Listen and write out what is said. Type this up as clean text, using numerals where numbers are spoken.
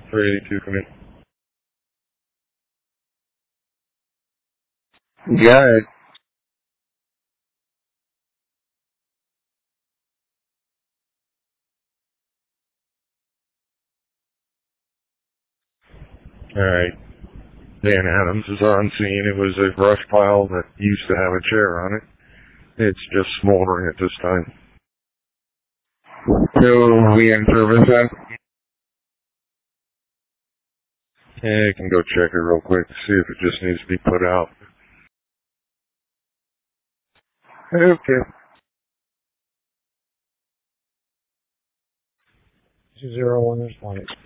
382, come in. Got it. Alright. Dan Adams is on scene. It was a brush pile that used to have a chair on it. It's just smoldering at this time. So we in service then? Yeah, you can go check it real quick to see if it just needs to be put out. Okay. 201 responding.